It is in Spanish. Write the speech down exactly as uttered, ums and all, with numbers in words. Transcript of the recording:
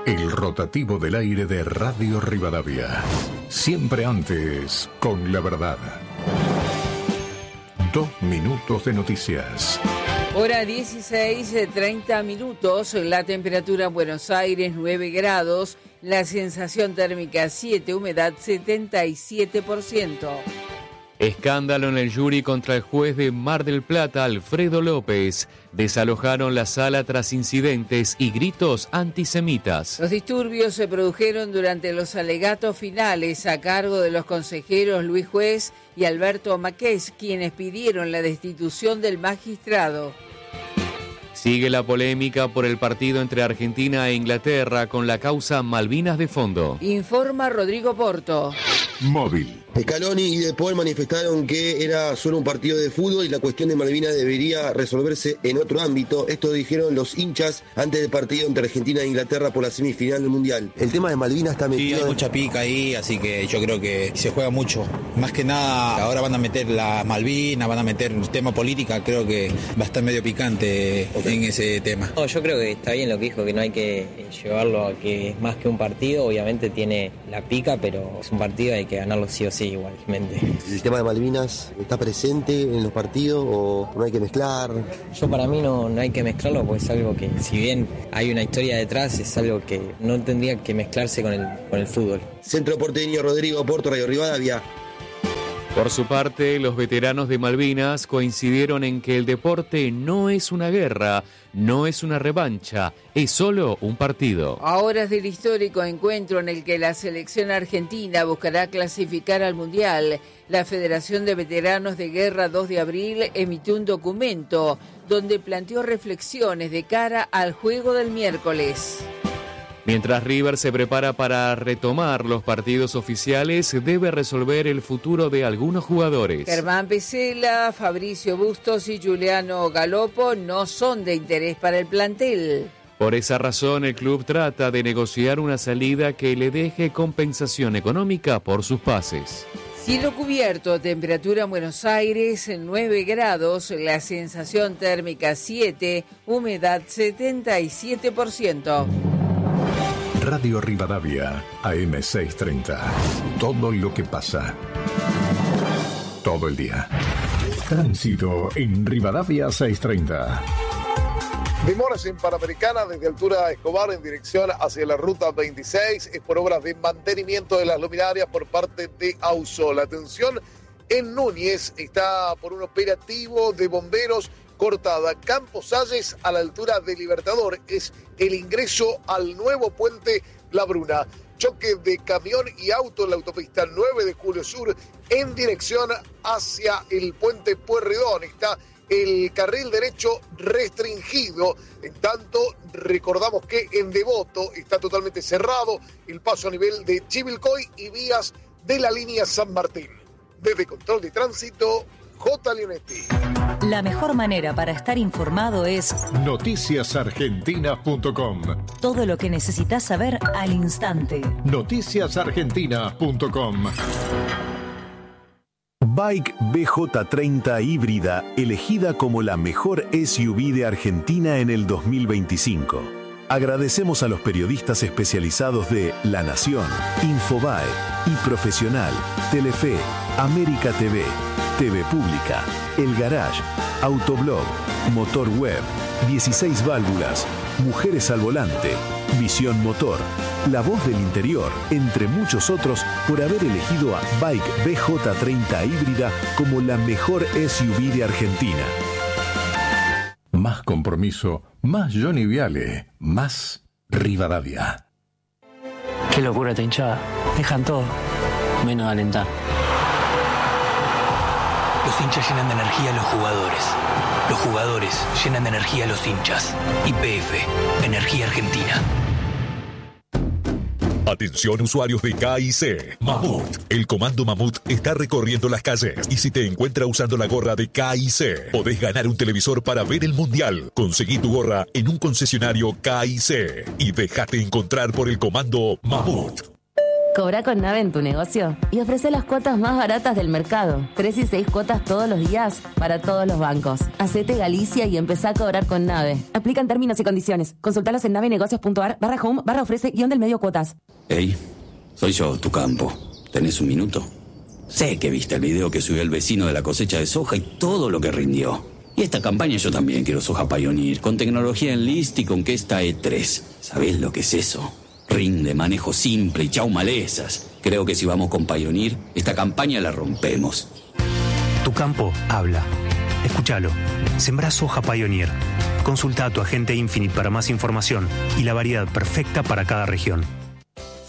El rotativo del aire de Radio Rivadavia. Siempre antes, con la verdad. Dos minutos de noticias. Hora dieciséis, treinta minutos. La temperatura en Buenos Aires nueve grados. La sensación térmica siete, humedad setenta y siete por ciento. Escándalo en el jury contra el juez de Mar del Plata, Alfredo López. Desalojaron la sala tras incidentes y gritos antisemitas. Los disturbios se produjeron durante los alegatos finales a cargo de los consejeros Luis Juez y Alberto Maqués, quienes pidieron la destitución del magistrado. Sigue la polémica por el partido entre Argentina e Inglaterra con la causa Malvinas de fondo. Informa Rodrigo Porto. Móvil. Scaloni y De Paul manifestaron que era solo un partido de fútbol y la cuestión de Malvinas debería resolverse en otro ámbito. Esto dijeron los hinchas antes del partido entre Argentina e Inglaterra por la semifinal del Mundial. El tema de Malvinas está metido... Sí, hay mucha pica ahí, así que yo creo que se juega mucho. Más que nada, ahora van a meter la Malvinas, van a meter el tema política, creo que va a estar medio picante en ese tema. No, yo creo que está bien lo que dijo, que no hay que llevarlo a que es más que un partido. Obviamente tiene la pica, pero es un partido, hay que ganarlo sí o sí igualmente. ¿El tema de Malvinas está presente en los partidos o no hay que mezclar? Yo para mí no, no hay que mezclarlo, porque es algo que, si bien hay una historia detrás, es algo que no tendría que mezclarse con el, con el fútbol. Centro Porteño, Rodrigo Porto, Radio Rivadavia. Por su parte, los veteranos de Malvinas coincidieron en que el deporte no es una guerra, no es una revancha, es solo un partido. A horas del histórico encuentro en el que la selección argentina buscará clasificar al Mundial, la Federación de Veteranos de Guerra dos de abril emitió un documento donde planteó reflexiones de cara al juego del miércoles. Mientras River se prepara para retomar los partidos oficiales, debe resolver el futuro de algunos jugadores. Germán Pesela, Fabricio Bustos y Giuliano Galopo no son de interés para el plantel. Por esa razón, el club trata de negociar una salida que le deje compensación económica por sus pases. Cielo cubierto, temperatura en Buenos Aires nueve grados, la sensación térmica siete, humedad setenta y siete por ciento. Radio Rivadavia, A M seiscientos treinta. Todo lo que pasa. Todo el día. Tránsito en Rivadavia seiscientos treinta. Demoras en Panamericana desde altura Escobar en dirección hacia la ruta veintiséis. Es por obras de mantenimiento de las luminarias por parte de Ausol. Atención, en Núñez está por un operativo de bomberos cortada Campos Salles a la altura de Libertador. Es el ingreso al nuevo puente La Bruna. Choque de camión y auto en la autopista nueve de Julio Sur en dirección hacia el puente Pueyrredón. Está el carril derecho restringido. En tanto, recordamos que en Devoto está totalmente cerrado el paso a nivel de Chivilcoy y vías de la línea San Martín. Desde Control de Tránsito, J. Leonetti. La mejor manera para estar informado es noticias argentinas punto com. Todo lo que necesitas saber al instante. noticias argentinas punto com. Bike B J treinta híbrida, elegida como la mejor S U V de Argentina en el dos mil veinticinco. Agradecemos a los periodistas especializados de La Nación, Infobae, iProfesional, Telefe, América T V, T V Pública, El Garage, Autoblog, Motor Web, dieciséis válvulas, Mujeres al Volante, Visión Motor, La Voz del Interior, entre muchos otros, por haber elegido a Bike B J treinta híbrida como la mejor S U V de Argentina. Más compromiso, más Johnny Viale, más Rivadavia. Qué locura esta hinchada. Dejan todo, menos alentar. Los hinchas llenan de energía a los jugadores. Los jugadores llenan de energía a los hinchas. Y P F, Energía Argentina. Atención usuarios de K I C. Mamut. El comando Mamut está recorriendo las calles y si te encuentra usando la gorra de K I C, podés ganar un televisor para ver el Mundial. Conseguí tu gorra en un concesionario K I C y déjate encontrar por el comando Mamut. Cobra con Nave en tu negocio y ofrece las cuotas más baratas del mercado. Tres y seis cuotas todos los días para todos los bancos. Hacete Galicia y empezá a cobrar con Nave. Aplican términos y condiciones. Consultalos en navenegocios.ar barra home barra ofrece guión del medio cuotas. Hey, soy yo, tu campo. ¿Tenés un minuto? Sé que viste el video que subió el vecino de la cosecha de soja y todo lo que rindió. Y esta campaña yo también quiero Soja Pioneer, con tecnología Enlist y con que esta E tres. ¿Sabés lo que es eso? Rinde, manejo simple y chau malezas. Creo que si vamos con Pioneer, esta campaña la rompemos. Tu campo habla. Escúchalo. Sembrá soja Pioneer. Consulta a tu agente Infinite para más información y la variedad perfecta para cada región.